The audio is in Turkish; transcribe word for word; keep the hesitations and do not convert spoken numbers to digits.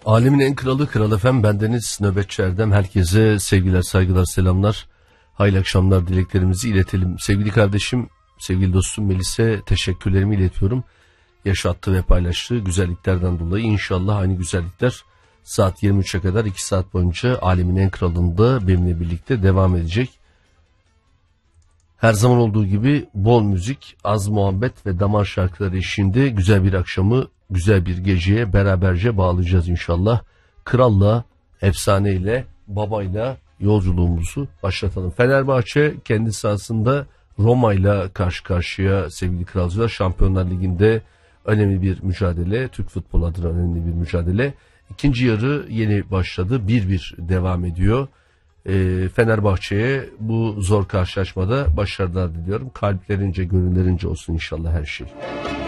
Alemin en kralı Kral Efem, bendeniz Nöbetçi Erdem. Herkese sevgiler, saygılar, selamlar, hayırlı akşamlar dileklerimizi iletelim. Sevgili kardeşim, sevgili dostum Melis'e teşekkürlerimi iletiyorum. Yaşattığı ve paylaştığı güzelliklerden dolayı inşallah aynı güzellikler saat yirmi üçe kadar iki saat boyunca Alemin en kralında benimle birlikte devam edecek. Her zaman olduğu gibi bol müzik, az muhabbet ve damar şarkıları eşliğinde güzel bir akşamı, güzel bir geceye beraberce bağlayacağız inşallah. Kralla, efsaneyle, babayla yolculuğumuzu başlatalım. Fenerbahçe kendi sahasında Roma'yla karşı karşıya sevgili kralcılar. Şampiyonlar Ligi'nde önemli bir mücadele, Türk futbolu adına önemli bir mücadele. İkinci yarı yeni başladı, bir bir devam ediyor. Fenerbahçe'ye bu zor karşılaşmada başarılar diliyorum. Kalplerince, gönüllerince olsun inşallah her şey.